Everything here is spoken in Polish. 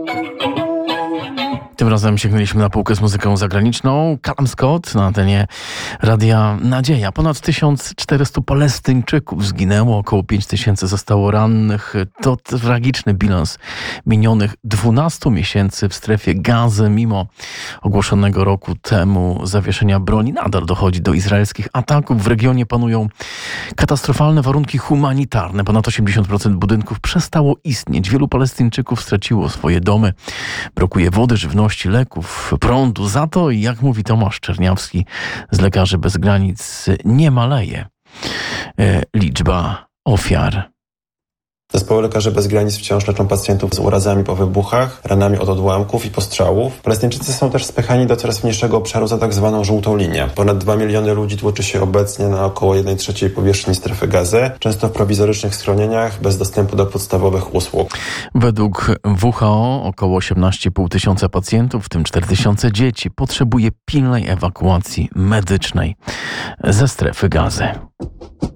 Tym razem sięgnęliśmy na półkę z muzyką zagraniczną. Callum Scott na antenie Radia Nadzieja. Ponad 1400 Palestyńczyków zginęło, około 5000 zostało rannych. To tragiczny bilans minionych 12 miesięcy w strefie Gazy. Mimo ogłoszonego roku temu zawieszenia broni nadal dochodzi do izraelskich ataków. W regionie panują katastrofalne warunki humanitarne. Ponad 80% budynków przestało istnieć. Wielu Palestyńczyków straciło swoje domy. Brakuje wody, żywności, leków, prądu. Za to, jak mówi Tomasz Czerniawski z Lekarzy Bez Granic, nie maleje liczba ofiar. Zespoły Lekarzy Bez Granic wciąż leczą pacjentów z urazami po wybuchach, ranami od odłamków i postrzałów. Palestyńczycy są też spychani do coraz mniejszego obszaru za tak zwaną żółtą linię. Ponad 2 miliony ludzi tłoczy się obecnie na około 1/3 powierzchni strefy Gazy, często w prowizorycznych schronieniach, bez dostępu do podstawowych usług. Według WHO około 18,5 tysiąca pacjentów, w tym 4000 dzieci, potrzebuje pilnej ewakuacji medycznej ze strefy Gazy.